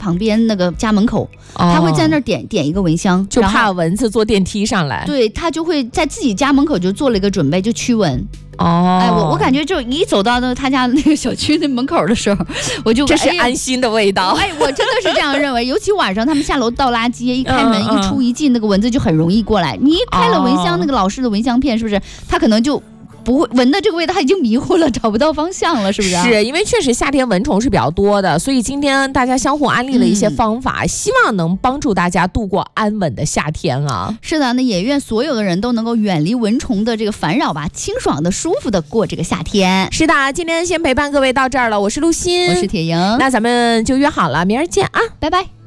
旁边那个家门口，他会在那儿点一个蚊香， 就怕蚊子坐电梯上来。 对，他就会在自己家门口就做了一个准备，就驱蚊。哎，我感觉就一走到他家那个小区那门口的时候，我就这是安心的味道。 哎，我真的是这样认为。尤其晚上他们下楼倒垃圾，一开门一出一进，那个蚊子就很容易过来。你一开了蚊香，那个老式的蚊香片，是不是它可能就不会闻的这个味道，它已经迷糊了，找不到方向了，是不是？ 是因为确实夏天蚊虫是比较多的，所以今天大家相互安利了一些方法，希望能帮助大家度过安稳的夏天啊。 是的，那也愿所有的人都能够远离蚊虫的这个烦扰吧，清爽的、舒服的过这个夏天。 是的，今天先陪伴各位到这儿了，我是陆欣， 我是铁莹， 那咱们就约好了，明儿见啊， 拜拜。